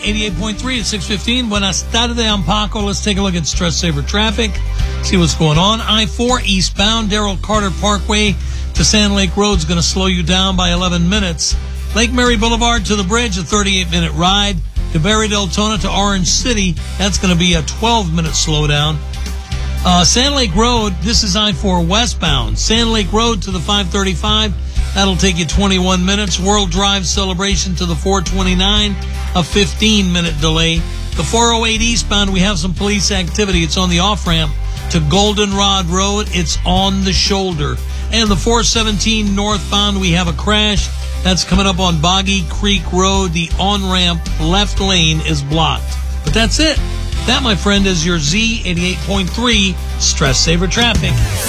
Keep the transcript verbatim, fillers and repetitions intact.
eighty-eight point three at six fifteen. Buenas tardes, I'm Paco. Let's take a look at stress saver traffic, see what's going on. I four eastbound, Darrell Carter Parkway to Sand Lake Road is going to slow you down by eleven minutes. Lake Mary Boulevard to the bridge, a thirty-eight minute ride. To Barry Deltona to Orange City, that's going to be a twelve minute slowdown. Uh, Sand Lake Road, this is I four westbound. Sand Lake Road to the five thirty-five, that'll take you twenty-one minutes. World Drive Celebration to the four twenty-nine, a fifteen minute delay. The four oh eight eastbound, we have some police activity. It's on the off-ramp to Goldenrod Road. It's on the shoulder. And the four seventeen northbound, we have a crash. That's coming up on Boggy Creek Road. The on-ramp left lane is blocked. But that's it. That, my friend, is your Z eighty-eight point three Stress Saver Traffic.